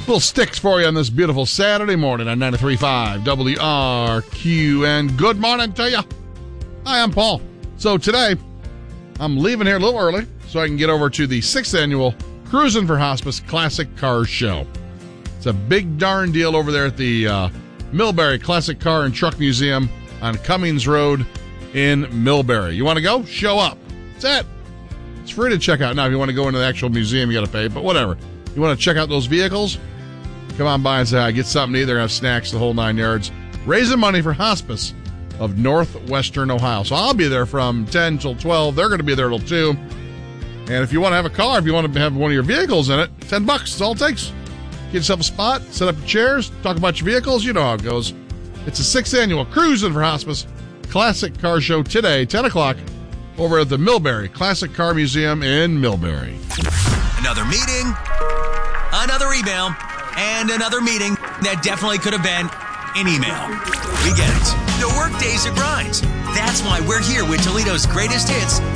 Little sticks for you on this beautiful Saturday morning on 93.5 WRQN. Good morning to you. Hi, I'm Paul. So today, I'm leaving here a little early so I can get over to the 6th annual Cruising for Hospice Classic Car Show. It's a big darn deal over there at the Millbury Classic Car and Truck Museum on Cummings Road in Millbury. You want to go? Show up. That's it. It's free to check out. Now, if you want to go into the actual museum, you got to pay, but whatever. You want to check out those vehicles? Come on by and say, get something to eat. They're going to have snacks, the whole 9 yards. Raising money for hospice of Northwestern Ohio. So I'll be there from 10 till 12. They're going to be there till 2. And if you want to have a car, if you want to have one of your vehicles in it, $10. That's all it takes. Get yourself a spot, set up your chairs, talk about your vehicles. You know how it goes. It's the 6th annual Cruising for Hospice Classic Car Show today, 10 o'clock, over at the Millbury Classic Car Museum in Millbury. Another meeting, another email, and another meeting that definitely could have been an email. We get it. The workday's a grind. That's why we're here with Toledo's greatest hits